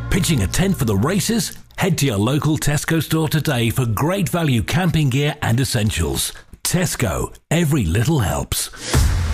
Pitching a tent for the races? Head to your local Tesco store today for great value camping gear and essentials. Tesco, every little helps.